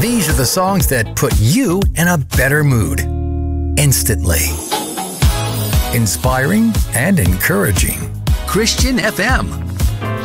These are the songs that put you in a better mood instantly. Inspiring and encouraging. Christian FM.